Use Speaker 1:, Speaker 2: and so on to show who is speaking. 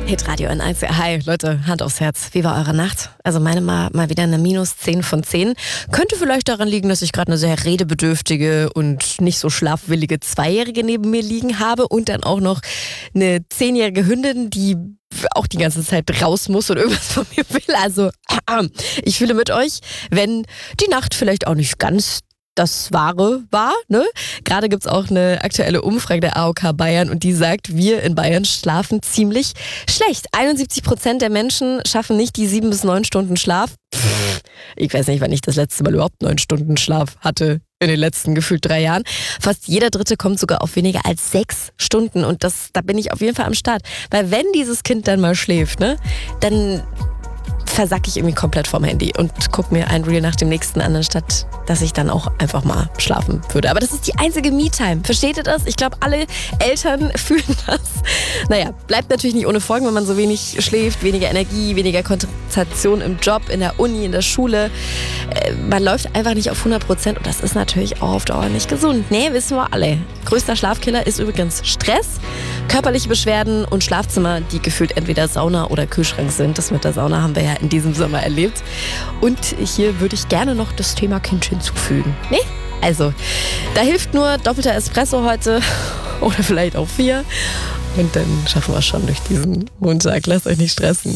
Speaker 1: Hitradio N1. Hi Leute, Hand aufs Herz. Wie war eure Nacht? Also meine mal wieder eine minus 10 von 10. Könnte vielleicht daran liegen, dass ich gerade eine sehr redebedürftige und nicht so schlafwillige 2-Jährige neben mir liegen habe und dann auch noch eine 10-jährige Hündin, die auch die ganze Zeit raus muss und irgendwas von mir will. Also ich fühle mit euch, wenn die Nacht vielleicht auch nicht ganz das Wahre war, ne? Gerade gibt's auch eine aktuelle Umfrage der AOK Bayern und die sagt, wir in Bayern schlafen ziemlich schlecht. 71% der Menschen schaffen nicht die 7 bis 9 Stunden Schlaf. Ich weiß nicht, wann ich das letzte Mal überhaupt 9 Stunden Schlaf hatte in den letzten gefühlt 3 Jahren. Fast jeder Dritte kommt sogar auf weniger als 6 Stunden und da bin ich auf jeden Fall am Start. Weil wenn dieses Kind dann mal schläft, ne, dann versacke ich irgendwie komplett vom Handy und gucke mir ein Reel nach dem nächsten an, anstatt dass ich dann auch einfach mal schlafen würde. Aber das ist die einzige Me-Time. Versteht ihr das? Ich glaube, alle Eltern fühlen das. Naja, bleibt natürlich nicht ohne Folgen, wenn man so wenig schläft, weniger Energie, weniger Konzentration im Job, in der Uni, in der Schule. Man läuft einfach nicht auf 100% und das ist natürlich auch auf Dauer nicht gesund. Nee, wissen wir alle. Größter Schlafkiller ist übrigens Stress, körperliche Beschwerden und Schlafzimmer, die gefühlt entweder Sauna oder Kühlschrank sind. Das mit der Sauna haben wir ja in diesem Sommer erlebt. Und hier würde ich gerne noch das Thema Kind hinzufügen. Nee? Also, da hilft nur doppelter Espresso heute oder vielleicht auch 4. Und dann schaffen wir es schon durch diesen Montag. Lasst euch nicht stressen.